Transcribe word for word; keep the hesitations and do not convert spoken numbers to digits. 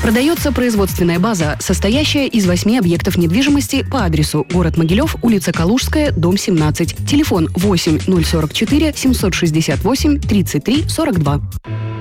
Продается производственная база, состоящая из восьми объектов недвижимости по адресу город Могилев, улица Калужская, дом семнадцать. Телефон восемь ноль сорок четыре семьсот шестьдесят восемь тридцать три сорок два.